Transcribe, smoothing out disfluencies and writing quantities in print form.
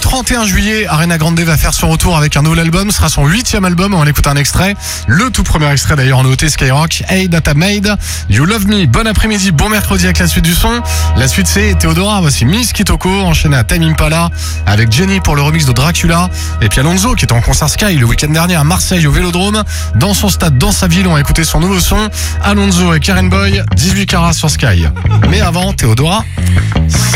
31 juillet, Ariana Grande va faire son retour avec un nouvel album. Ce sera son 8e album. On va écouter un extrait. Le tout premier extrait d'ailleurs en OT Skyrock. Hey Data Made, You Love Me. Bon après-midi, bon mercredi avec la suite du son. La suite c'est Théodora. Voici Miss Kitoko enchaîné à Time Impala avec Jenny pour le remix de Dracula. Et puis Alonso qui était en concert Sky le week-end dernier à Marseille au Vélodrome. Dans son stade, dans sa ville, on va écouter son nouveau son. Alonso et Karen Boy, 18 carats sur Sky. Mais avant, Théodora.